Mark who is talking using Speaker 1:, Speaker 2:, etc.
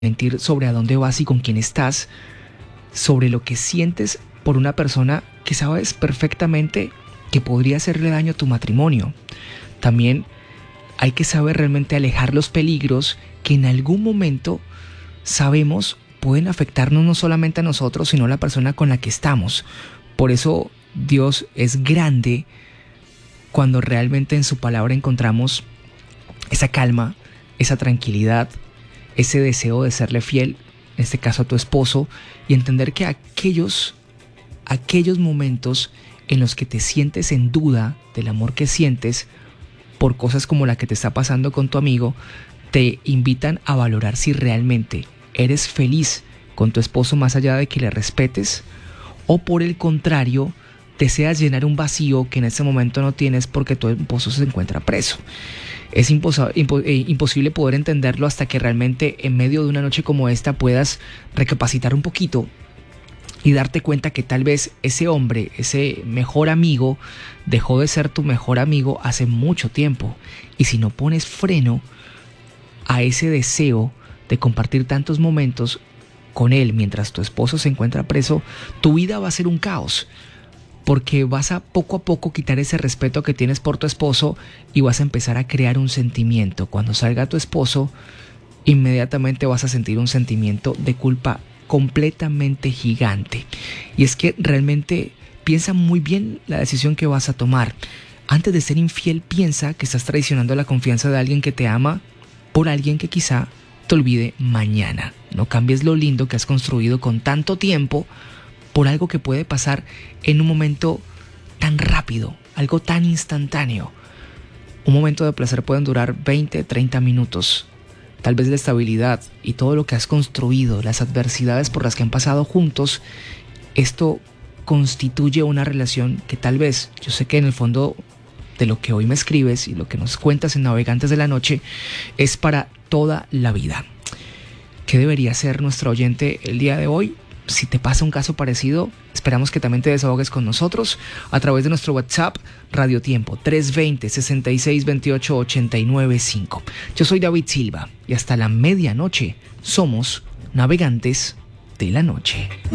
Speaker 1: mentir sobre a dónde vas y con quién estás, sobre lo que sientes por una persona que sabes perfectamente que podría hacerle daño a tu matrimonio. También hay que saber realmente alejar los peligros que en algún momento sabemos pueden afectarnos no solamente a nosotros, sino a la persona con la que estamos. Por eso Dios es grande cuando realmente en su palabra encontramos esa calma, esa tranquilidad, ese deseo de serle fiel, en este caso a tu esposo, y entender que aquellos momentos en los que te sientes en duda del amor que sientes por cosas como la que te está pasando con tu amigo, te invitan a valorar si realmente eres feliz con tu esposo más allá de que le respetes, o por el contrario, deseas llenar un vacío que en este momento no tienes porque tu esposo se encuentra preso. Es imposible poder entenderlo hasta que realmente en medio de una noche como esta puedas recapacitar un poquito y darte cuenta que tal vez ese hombre, ese mejor amigo, dejó de ser tu mejor amigo hace mucho tiempo. Y si no pones freno a ese deseo de compartir tantos momentos con él mientras tu esposo se encuentra preso, tu vida va a ser un caos. Porque vas a poco quitar ese respeto que tienes por tu esposo y vas a empezar a crear un sentimiento. Cuando salga tu esposo, inmediatamente vas a sentir un sentimiento de culpa completamente gigante. Y es que realmente piensa muy bien la decisión que vas a tomar. Antes de ser infiel, piensa que estás traicionando la confianza de alguien que te ama por alguien que quizá te olvide mañana. No cambies lo lindo que has construido con tanto tiempo por algo que puede pasar en un momento tan rápido, algo tan instantáneo. Un momento de placer pueden durar 20, 30 minutos. Tal vez la estabilidad y todo lo que has construido, las adversidades por las que han pasado juntos, esto constituye una relación que tal vez, yo sé que en el fondo de lo que hoy me escribes y lo que nos cuentas en Navegantes de la Noche, es para toda la vida. ¿Qué debería ser nuestro oyente el día de hoy? Si te pasa un caso parecido, esperamos que también te desahogues con nosotros a través de nuestro WhatsApp Radio Tiempo 320-6628-895. Yo soy David Silva y hasta la medianoche somos Navegantes de la Noche.